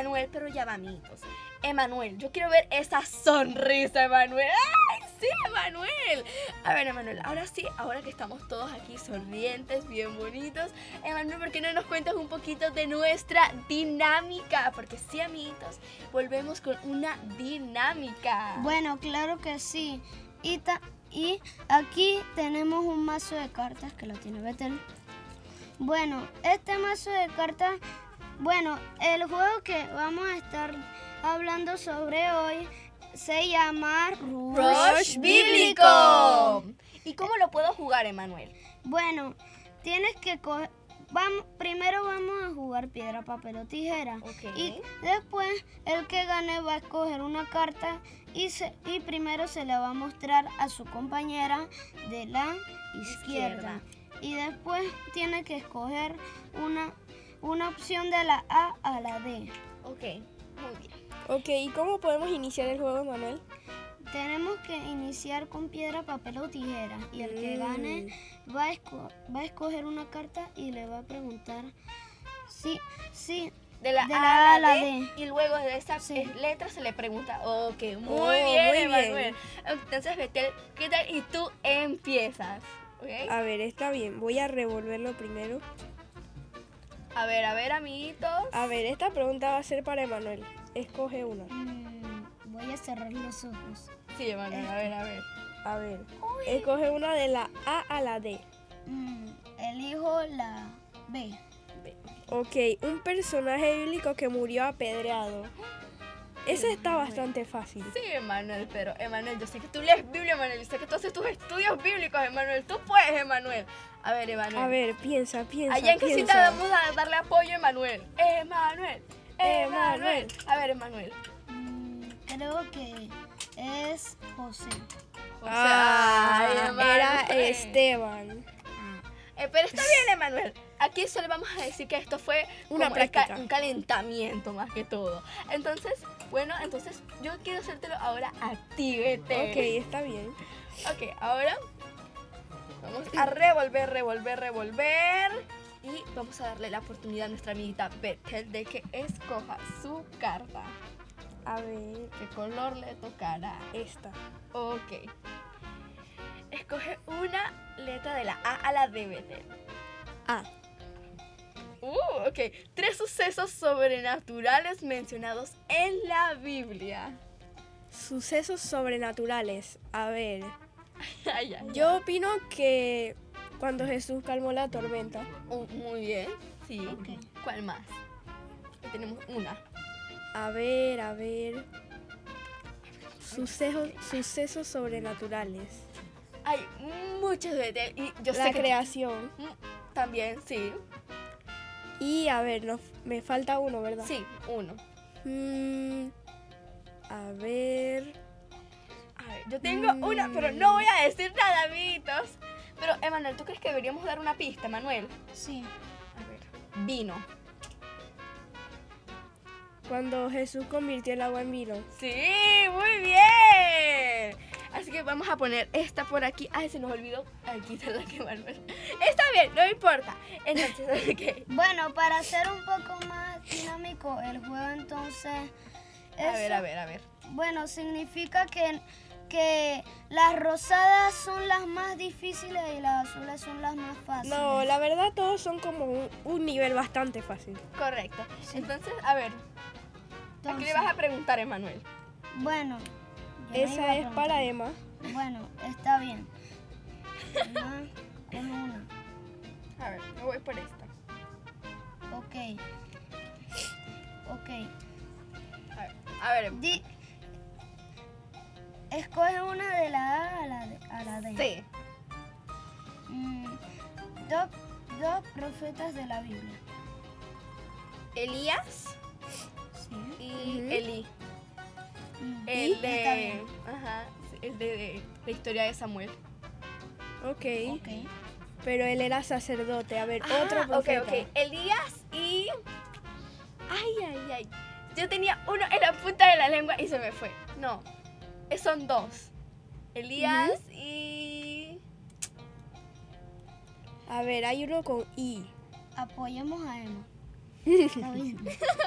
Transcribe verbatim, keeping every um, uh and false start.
Emanuel, pero ya va, amiguitos. Emanuel, yo quiero ver esa sonrisa, Emanuel. ¡Ay, sí, Emanuel! A ver, Emanuel, ahora sí, ahora que estamos todos aquí sonrientes, bien bonitos, Emanuel, ¿por qué no nos cuentas un poquito de nuestra dinámica? Porque sí, amiguitos, volvemos con una dinámica. Bueno, claro que sí. Y, ta- y aquí tenemos un mazo de cartas que lo tiene Betel. Bueno, este mazo de cartas, bueno, el juego que vamos a estar hablando sobre hoy se llama Rush, Rush Bíblico. ¿Y cómo lo puedo jugar, Emanuel? Bueno, tienes que coger, vamos, primero vamos a jugar piedra, papel o tijera. Ok. Y después el que gane va a escoger una carta y, se, y primero se la va a mostrar a su compañera de la izquierda. Izquierda. Y después tiene que escoger una, una opción de la A a la D. Ok, muy bien. Ok, ¿y cómo podemos iniciar el juego, Manuel? Tenemos que iniciar con piedra, papel o tijera. Y el que Mm. gane va a, esco- va a escoger una carta y le va a preguntar si, si De la, De A la a la D, D. y luego de esa Sí. eh, letra se le pregunta. Ok, muy Oh, bien, muy Emanuel. bien. Entonces, Betel, ¿qué tal? Y tú empiezas. ¿Ok? A ver, está bien. Voy a revolverlo primero. A ver, a ver, amiguitos. A ver, esta pregunta va a ser para Emanuel. Escoge una. mm, voy a cerrar los ojos. Sí, Emanuel, a ver, a ver. A ver, escoge una de la A a la D. Mm, elijo la B. Ok, un personaje bíblico que murió apedreado. Ese está bastante fácil. Sí, Emanuel, pero Emanuel, yo sé que tú lees Biblia, Emanuel. Yo sé que tú haces tus estudios bíblicos, Emanuel. Tú puedes, Emanuel. A ver, Emanuel. A ver, piensa, piensa, Allá en casita piensa. vamos a darle apoyo a Emanuel. Emanuel. Emanuel. A ver, Emanuel. Mm, creo que es José. O Ah, ay, era Emanuel. Esteban. Eh, pero está bien, Emanuel. Aquí solo vamos a decir que esto fue Una como el ca- práctica. un calentamiento más que todo. Entonces, bueno, entonces yo quiero hacértelo ahora a ti, vete. Ok, está bien. Ok, ahora vamos a revolver, revolver, revolver. Y vamos a darle la oportunidad a nuestra amiguita Bethel de que escoja su carta. A ver, ¿Qué color le tocará? esta. Ok. Escoge una letra de la A a la D, Bethel. A. Uh, ok. Tres sucesos sobrenaturales mencionados en la Biblia. Sucesos sobrenaturales. A ver, Ay, ay, yo opino que cuando Jesús calmó la tormenta. ay. Uh, muy bien. Sí. Ok. ¿Cuál más? Aquí tenemos una. A ver, a ver. Sucesos, sucesos sobrenaturales. Hay muchos de de- y yo La sé que creación. Mm, también, sí. Y a ver, nos, me falta uno, ¿verdad? Sí, uno. Mm, a ver. A ver, yo tengo una, pero no voy a decir nada, amiguitos. Pero, Emanuel, ¿tú crees que deberíamos dar una pista, Manuel? Sí. A ver. Vino. Cuando Jesús convirtió el agua en vino. Sí, muy bien. Así que vamos a poner esta por aquí. Ay, se nos olvidó. Aquí está la que Manuel. Está bien, no importa. Entonces, ok. Bueno, para hacer un poco más dinámico el juego, entonces. A eso- ver, a ver, a ver. Bueno, significa que, que las rosadas son las más difíciles y las azules son las más fáciles. No, la verdad todos son como un, un nivel bastante fácil. Correcto. Entonces, a ver. ¿A qué le Entonces, vas a preguntar, Emanuel? Bueno. yo me iba a Esa es preguntar. para Emma. Bueno, está bien. Emma, coge una. A ver, me voy por esta. Ok. Ok. A ver, a ver. Di- Escoge una de la A a la D. A la D. Sí. Mm, dos, dos profetas de la Biblia. Elías Sí. y Ujú. Elí. Mm, El está de. bien. Ajá. El de, de la historia de Samuel. Ok. Ok. Pero él era sacerdote. A ver, otro Ah, profeta. Ok, ok. Elías y. Ay, ay, ay. Yo tenía uno en la punta de la lengua y se me fue. No. eh, Son dos. Elías y. A ver, hay uno con I. Apoyemos a Emma. Está bien.